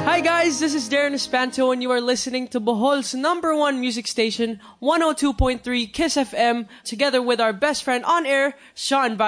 Hi guys, this is Darren Espanto and you are listening to Bohol's #1 music station, 102.3 Kiss FM, together with our best friend on air, Sean